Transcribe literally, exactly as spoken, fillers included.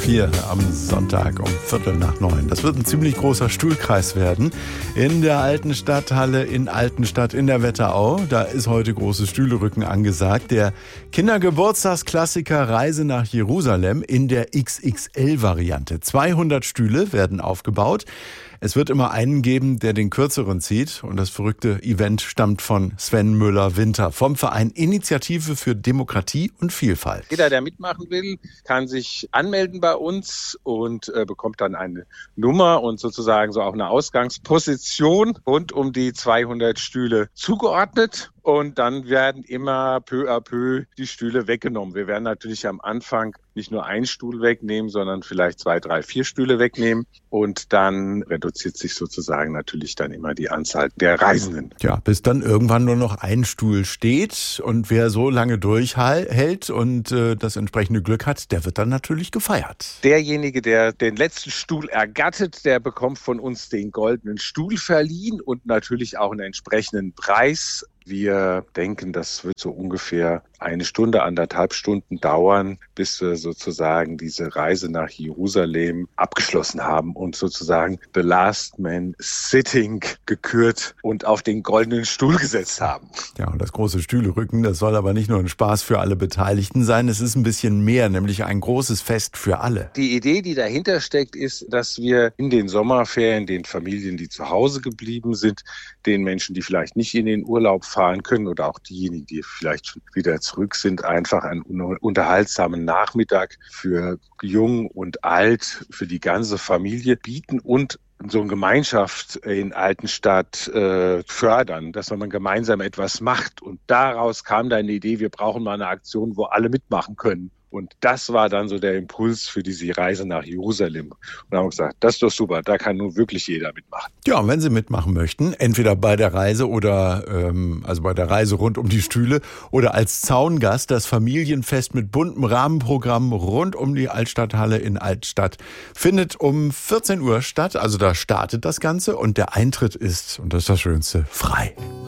vier am Sonntag um Viertel nach neun. Das wird ein ziemlich großer Stuhlkreis werden. In der alten Stadthalle in Altenstadt in der Wetterau. Da ist heute großes Stühlerücken angesagt. Der Kindergeburtstagsklassiker Reise nach Jerusalem in der X X L-Variante. zweihundert Stühle werden aufgebaut. Es wird immer einen geben, der den kürzeren zieht. Und das verrückte Event stammt von Sven Müller-Winter vom Verein Initiative für Demokratie und Vielfalt. Jeder, der mitmachen will, kann sich anmelden bei uns und äh, bekommt dann eine Nummer und sozusagen so auch eine Ausgangsposition rund um die zweihundert Stühle zugeordnet. Und dann werden immer peu à peu die Stühle weggenommen. Wir werden natürlich am Anfang nicht nur einen Stuhl wegnehmen, sondern vielleicht zwei, drei, vier Stühle wegnehmen. Und dann reduziert sich sozusagen natürlich dann immer die Anzahl der Reisenden. Ja, bis dann irgendwann nur noch ein Stuhl steht. Und wer so lange durchhält und äh, das entsprechende Glück hat, der wird dann natürlich gefeiert. Derjenige, der den letzten Stuhl ergattert, der bekommt von uns den goldenen Stuhl verliehen und natürlich auch einen entsprechenden Preis. Wir denken, das wird so ungefähr eine Stunde, anderthalb Stunden dauern, bis wir sozusagen diese Reise nach Jerusalem abgeschlossen haben und sozusagen The Last Man Sitting gekürt und auf den goldenen Stuhl gesetzt haben. Ja, und das große Stühlerücken, das soll aber nicht nur ein Spaß für alle Beteiligten sein, es ist ein bisschen mehr, nämlich ein großes Fest für alle. Die Idee, die dahinter steckt, ist, dass wir in den Sommerferien den Familien, die zu Hause geblieben sind, den Menschen, die vielleicht nicht in den Urlaub fahren können oder auch diejenigen, die vielleicht schon wieder zurück sind, einfach einen unterhaltsamen Nachmittag für jung und alt, für die ganze Familie bieten und so eine Gemeinschaft in Altenstadt äh, fördern, dass man gemeinsam etwas macht. Und daraus kam dann die Idee, wir brauchen mal eine Aktion, wo alle mitmachen können. Und das war dann so der Impuls für diese Reise nach Jerusalem. Und da haben wir gesagt, das ist doch super, da kann nun wirklich jeder mitmachen. Ja, und wenn Sie mitmachen möchten, entweder bei der Reise oder ähm, also bei der Reise rund um die Stühle oder als Zaungast das Familienfest mit buntem Rahmenprogramm rund um die Altstadthalle in Altstadt findet um vierzehn Uhr statt. Also da startet das Ganze und der Eintritt ist, und das ist das Schönste, frei.